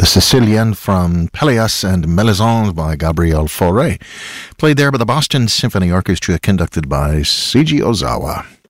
Sicilian from Pelléas and Mélisande by Gabriel Fauré, played there by the Boston Symphony Orchestra, conducted by Seiji Ozawa.